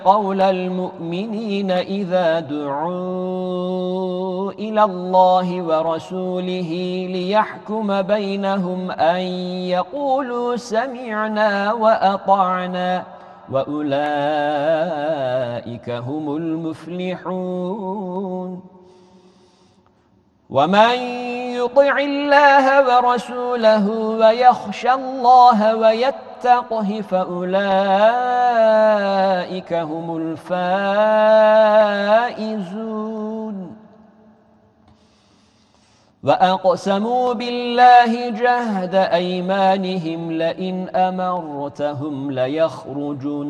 قول المؤمنين إذا دعوا إلى الله ورسوله ليحكم بينهم أن يقولوا سمعنا وأطعنا وأولئك هم المفلحون ومن يطع الله ورسوله ويخشى الله ويتقه فأولئك هم الفائزون وأقسموا بالله جهد أيمانهم لئن أمرتهم ليخرجون